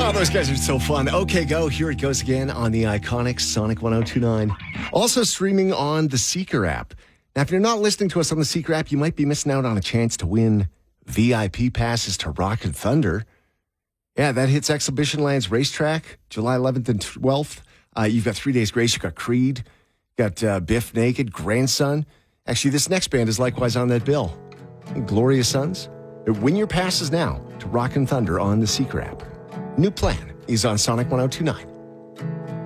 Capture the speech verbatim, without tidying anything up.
Oh, those guys are so fun. Okay, go. Here it goes again on the iconic Sonic one oh two nine. Also streaming on the Seeker app. Now, if you're not listening to us on the Seeker app, you might be missing out on a chance to win V I P passes to Rock and Thunder. Yeah, that hits Exhibition Lands Racetrack, July eleventh and twelfth. Uh, you've got Three Days Grace. You've got Creed. You've got uh, Biff Naked, Grandson. Actually, this next band is likewise on that bill. Glorious Sons. Win your passes now to Rock and Thunder on the Seeker app. New plan is on Sonic one oh two nine.